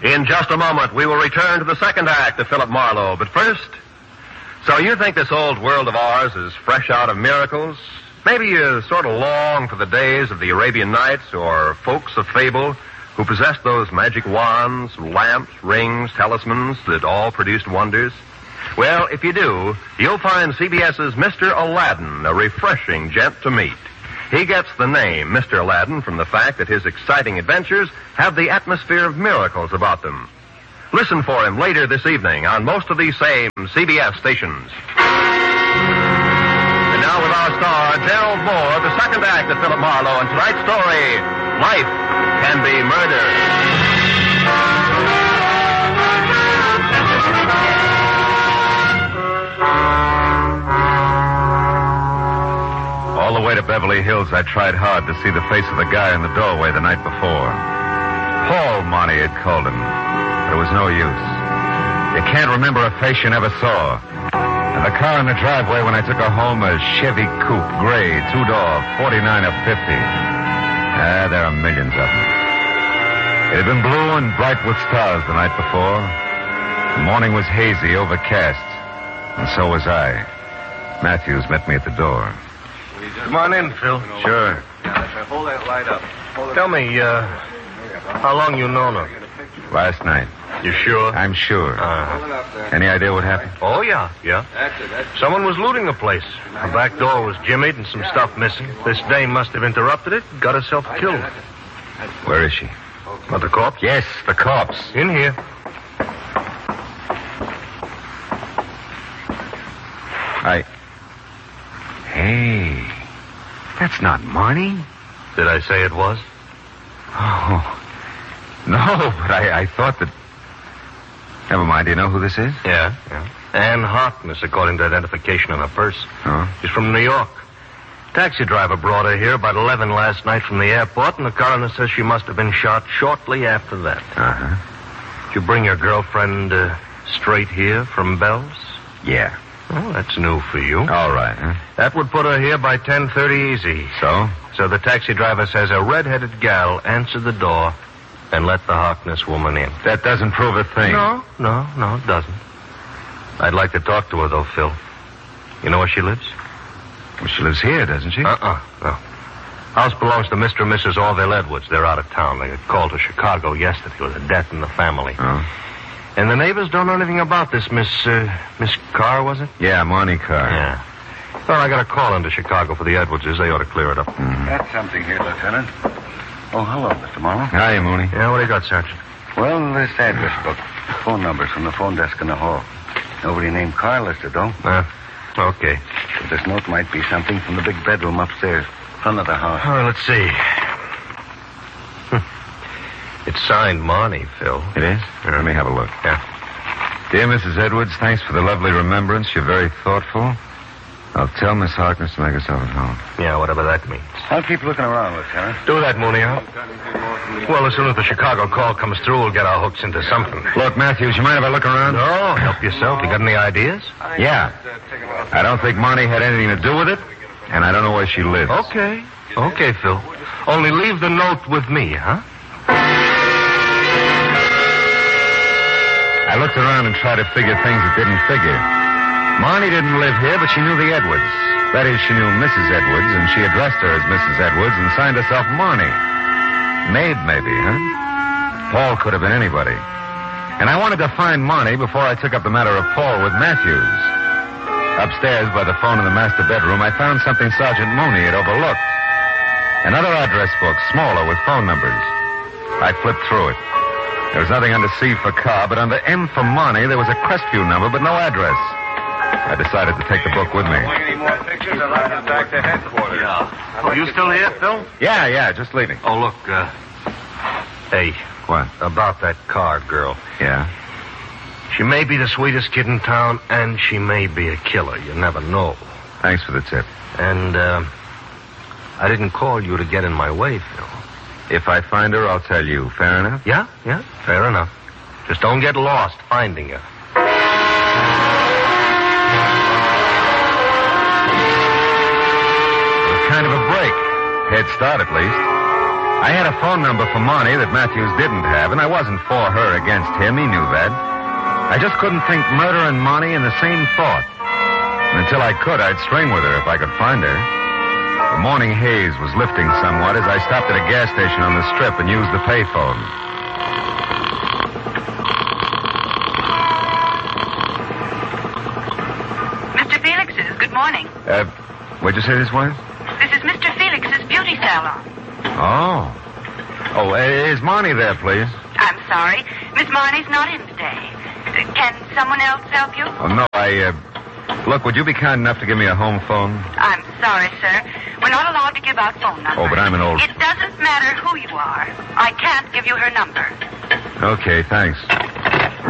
In just a moment, we will return to the second act of Philip Marlowe. But first, so you think this old world of ours is fresh out of miracles? Maybe you sort of long for the days of the Arabian Nights or folks of fable who possessed those magic wands, lamps, rings, talismans that all produced wonders? Well, if you do, you'll find CBS's Mr. Aladdin a refreshing gent to meet. He gets the name Mr. Aladdin from the fact that his exciting adventures have the atmosphere of miracles about them. Listen for him later this evening on most of these same CBS stations. And now with our star, Gerald Moore, the second act of Philip Marlowe, and tonight's story, Life Can Be Murder. All the way to Beverly Hills, I tried hard to see the face of the guy in the doorway the night before. Paul, Monty had called him, but it was no use. You can't remember a face you never saw. And the car in the driveway when I took her home, a Chevy Coupe, gray, two-door, 49 or 50. There are millions of them. It had been blue and bright with stars the night before. The morning was hazy, overcast, and so was I. Matthews met me at the door. Come on in, Phil. Sure. Hold that light up. Tell me, how long you known her? Last night. You sure? I'm sure. Any idea what happened? Oh, yeah. Someone was looting the place. The back door was jimmied and some stuff missing. This dame must have interrupted it, got herself killed. Where is she? What, the corpse? Yes, the corpse. In here. Hey, that's not Marnie. Did I say it was? Oh, no, but I thought that... Never mind, do you know who this is? Yeah. Ann Harkness, according to identification on her purse. Oh? She's from New York. Taxi driver brought her here about 11 last night from the airport, and the coroner says she must have been shot shortly after that. Uh-huh. Did you bring your girlfriend straight here from Bell's? Yeah. Oh, that's new for you. All right, huh? That would put her here by 10:30 easy. So? So the taxi driver says a red-headed gal answered the door and let the Harkness woman in. That doesn't prove a thing. No, it doesn't. I'd like to talk to her, though, Phil. You know where she lives? Well, she lives here, doesn't she? No. House belongs to Mr. and Mrs. Orville Edwards. They're out of town. They had called to Chicago yesterday with a death in the family. Oh? And the neighbors don't know anything about this Miss Carr, was it? Yeah, Marnie Carr. Yeah. Well, I got a call into Chicago for the Edwardses. They ought to clear it up. Mm-hmm. Got something here, Lieutenant. Oh, hello, Mr. Marlowe. Hi, Mooney. Yeah, what do you got, Sergeant? Well, this address book. Phone numbers from the phone desk in the hall. Nobody named Carr listed, though. Okay. But this note might be something from the big bedroom upstairs, front of the house. Oh, let's see. It's signed Marnie, Phil. It is? Let me have a look. Yeah. Dear Mrs. Edwards, thanks for the lovely remembrance. You're very thoughtful. I'll tell Miss Harkness to make herself at home. Yeah, whatever that means. I'll keep looking around, Lieutenant. Do that, Mooney, huh? Well, as soon as the Chicago call comes through, we'll get our hooks into something. Look, Matthews, you mind if I look around? No, help yourself. You got any ideas? Yeah. I don't think Marnie had anything to do with it, and I don't know where she lives. Okay, Phil. Only leave the note with me, huh? I looked around and tried to figure things that didn't figure. Marnie didn't live here, but she knew the Edwards. That is, she knew Mrs. Edwards, and she addressed her as Mrs. Edwards and signed herself Marnie. Maid, maybe, huh? Paul could have been anybody. And I wanted to find Marnie before I took up the matter of Paul with Matthews. Upstairs, by the phone in the master bedroom, I found something Sergeant Mooney had overlooked. Another address book, smaller, with phone numbers. I flipped through it. There was nothing under C for car, but under M for Marnie, there was a Crestview number, but no address. I decided to take the book with me. Any more pictures? I'll have them back to headquarters. Yeah. Are you still here, Phil? Yeah, just leaving. Oh, look, hey. What? About that Carr girl. Yeah? She may be the sweetest kid in town, and she may be a killer. You never know. Thanks for the tip. And, I didn't call you to get in my way, Phil. If I find her, I'll tell you. Fair enough? Yeah, fair enough. Just don't get lost finding her. It was kind of a break. Head start, at least. I had a phone number for Marnie that Matthews didn't have, and I wasn't for her against him. He knew that. I just couldn't think murder and Marnie in the same thought. And until I could, I'd string with her if I could find her. The morning haze was lifting somewhat as I stopped at a gas station on the strip and used the payphone. Mr. Felix's, good morning. What'd you say this was? This is Mr. Felix's beauty salon. Oh. Oh, is Marnie there, please? I'm sorry. Miss Marnie's not in today. Can someone else help you? Oh, no, Look, would you be kind enough to give me a home phone? I'm sorry, sir. We're not allowed to give out phone numbers. Oh, but I'm an old... It doesn't matter who you are. I can't give you her number. Okay, thanks.